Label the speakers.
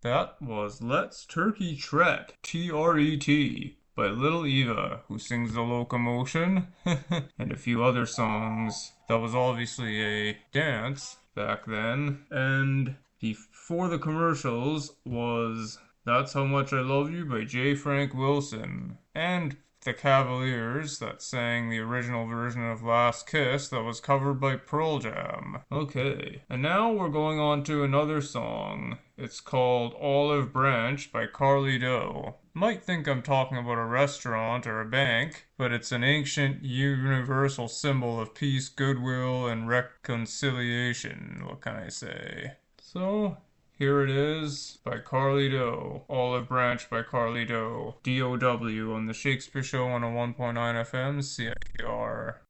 Speaker 1: That was Let's Turkey Trek, T-R-E-T, by Little Eva, who sings The Locomotion, and a few other songs. That was obviously a dance back then. And before the commercials was That's How Much I Love You by J. Frank Wilson. And the Cavaliers that sang the original version of Last Kiss that was covered by Pearl Jam. Okay, and now we're going on to another song. It's called Olive Branch by Carly Doe. Might think I'm talking about a restaurant or a bank, but it's an ancient universal symbol of peace, goodwill, and reconciliation. What can I say? So, here it is by Carly Doe. Olive Branch by Carly Doe. DOW on the Shakespeare Show on a 1.9 FM CIR.